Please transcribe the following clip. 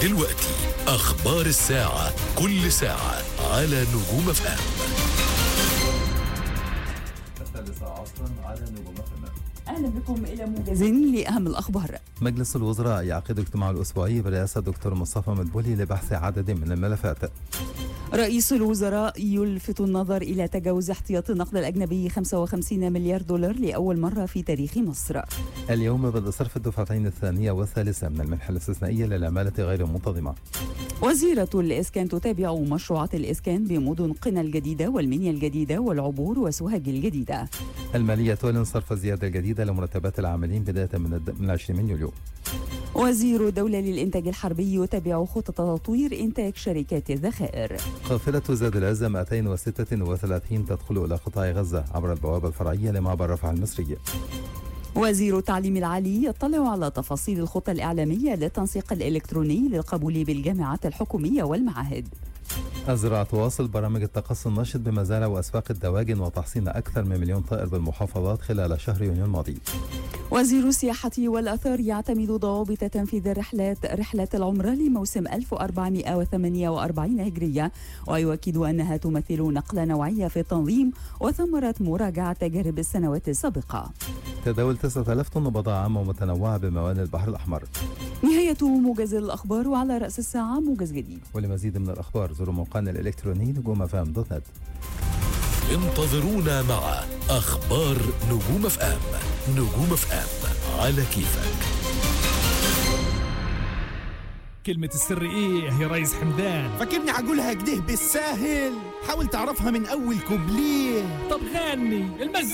دلوقتي أخبار الساعة، كل ساعة على نجوم FM. الثالثة عصرا على نجوم FM. أهلا بكم إلى موجز لأهم الأخبار. مجلس الوزراء يعقد اجتماعه الأسبوعي برئاسة دكتور مصطفى مدبولي لبحث عدد من الملفات. رئيس الوزراء يلفت النظر إلى تجاوز احتياطي النقد الأجنبي 55 مليار دولار لأول مرة في تاريخ مصر. اليوم بدأ صرف الدفعتين الثانية والثالثة من المنحة الاستثنائية للعمالة غير منتظمة. وزيرة الإسكان تتابع مشروعات الإسكان بمدن قنا الجديدة والمنيا الجديدة والعبور وسوهاج الجديدة. المالية تعلن صرف الزيادة الجديدة لمرتبات العاملين بداية من 20 يوليو. وزير الدولة للإنتاج الحربي يتابع خطط تطوير إنتاج شركات الذخائر. قافلة زاد العزة 236 تدخل إلى قطاع غزة عبر البوابة الفرعية لمعبر رفح المصري. وزير التعليم العالي يطلع على تفاصيل الخطة الإعلامية للتنسيق الإلكتروني للقبول بالجامعات الحكومية والمعاهد. الزراعة تواصل برامج التقصي النشط بمزارع وأسواق الدواجن وتحصين أكثر من 1,000,000 طائر بالمحافظات خلال شهر يونيو الماضي. وزير السياحة والآثار يعتمد ضوابط تنفيذ رحلة العمرة لموسم 1448 هجرية، ويؤكد أنها تمثل نقلة نوعية في التنظيم وثمرة مراجعة تجارب السنوات السابقة. تداول 9,000 طن بضاعة عامة ومتنوعة بموانئ البحر الأحمر. نهاية موجز الأخبار، وعلى رأس الساعة موجز جديد. ولمزيد من الأخبار زوروا موقعنا الإلكتروني نجوم.fm.net. انتظرونا مع أخبار نجوم FM. نجوم FM على كيفك. كلمة السر ايه يا ريس حمدان؟ فاكرني عقولها كده بالساهل؟ حاول تعرفها من اول كوبليه. طب غني المزيكا.